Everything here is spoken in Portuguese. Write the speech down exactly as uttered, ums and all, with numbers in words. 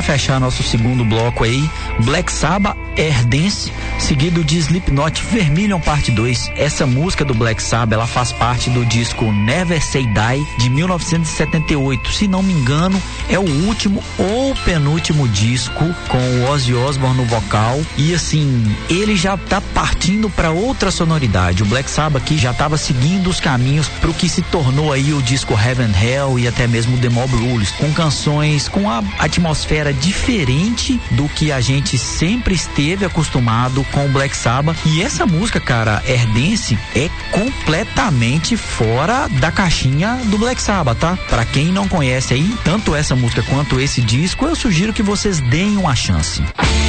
fechar nosso segundo bloco aí, Black Sabbath, Air Dance, seguido de Slipknot, Vermilion Parte dois. Essa música do Black Sabbath, ela faz parte do disco Never Say Die, de mil novecentos e setenta e oito. Se não me engano, é o último ou penúltimo disco com o Ozzy Osbourne no vocal. E assim, ele já tá partindo para outra sonoridade. O Black Sabbath aqui já tava seguindo os caminhos pro que se tornou aí o disco Heaven and Hell e até mesmo The Mob Rules, com canções com a atmosfera diferente do que a gente sempre esteve acostumado com o Black Sabbath. E essa música, cara, Air Dance, é completamente fora da caixinha do Black Sabbath, tá? Pra quem não conhece aí, tanto essa música quanto esse disco, eu sugiro que vocês deem uma chance.